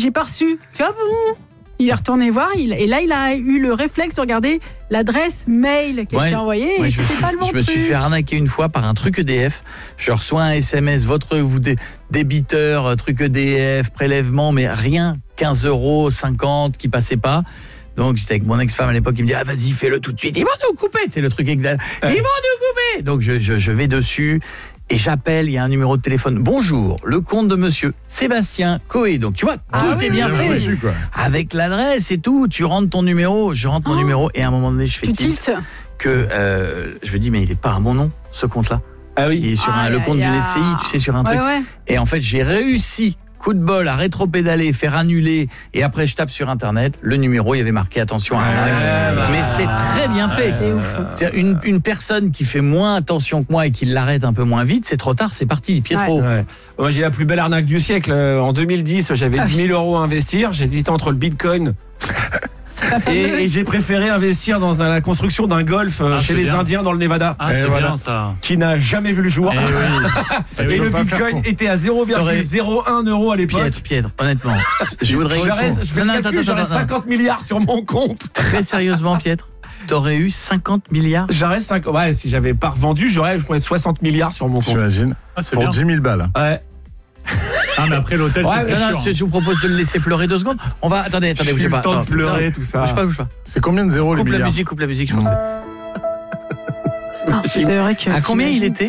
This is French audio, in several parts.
j'ai pas reçu. Il fait, ah bon ? Il est retourné voir, et là, il a eu le réflexe de regarder l'adresse mail qui a été envoyée. Ouais, et c'est pas le bon je me suis fait arnaquer une fois par un truc EDF. Je reçois un SMS, votre débiteur, truc EDF, prélèvement, mais rien, 15,50 € qui passait pas. Donc j'étais avec mon ex-femme à l'époque, il me dit ah vas-y fais-le tout de suite, ils vont nous couper, c'est le truc exact. Ils vont nous couper. Donc je vais dessus et j'appelle, il y a un numéro de téléphone. Bonjour, le compte de monsieur Sébastien Coé. Donc tu vois, tout est bien fait. Avec l'adresse et tout, tu rentres ton numéro, je rentre mon numéro et à un moment donné je fais tilt que je me dis mais il est pas à mon nom ce compte-là. Ah oui, il est sur le compte d'une SCI, tu sais, sur un truc. Ouais. Et en fait, j'ai réussi, coup de bol, à rétro-pédaler, faire annuler, et après je tape sur internet, le numéro, il y avait marqué attention à mais c'est très bien fait. C'est ouf. C'est une personne qui fait moins attention que moi et qui l'arrête un peu moins vite, c'est trop tard, c'est parti, Pietro. Ouais. Moi, j'ai la plus belle arnaque du siècle. En 2010, j'avais 10 000 € à investir, j'hésitais entre le Bitcoin et j'ai préféré investir dans la construction d'un golf chez les Indiens dans le Nevada. C'est bien ça. Qui n'a jamais vu le jour. Et le Bitcoin était à 0,01 € à l'époque. Piètre, honnêtement. J'aurais 50 milliards sur mon compte. Très sérieusement, Piètre, t'aurais eu 50 milliards. J'aurais 5. Ouais, si j'avais pas revendu, je pourrais 60 milliards sur mon compte. T'imagines pour bien. 10 000 balles. Ouais. Ah mais après l'hôtel c'est plus sûr. Je vous propose de le laisser pleurer 2 secondes. On va attendez, bougez pas. Le temps de pleurer tout ça. Bouge pas. C'est combien de zéros les milliards? Coupe la musique, je pensais. C'est vrai que. À combien il était?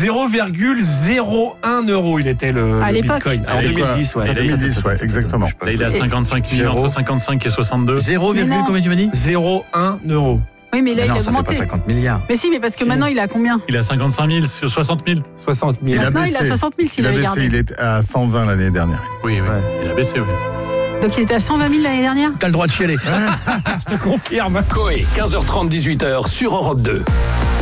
0,01 € il était le Bitcoin. En 2010, ouais. En 2010, ouais, exactement. Là, il est à 55 millions, entre 55 et 62. 0, combien tu m'as dit? 0,1 €. Oui, mais là, il a ça augmenté. fait pas 50 milliards. Mais si, mais parce que maintenant, il a combien? Il a 55 000, 60 000. 60 000. Maintenant, il a 60 000 s'il avait gardé. Il est à 120 l'année dernière. Oui, il a baissé, oui. Donc il était à 120 000 l'année dernière? T'as le droit de chialer. Je te confirme. Coé, 15h30, 18h sur Europe 2.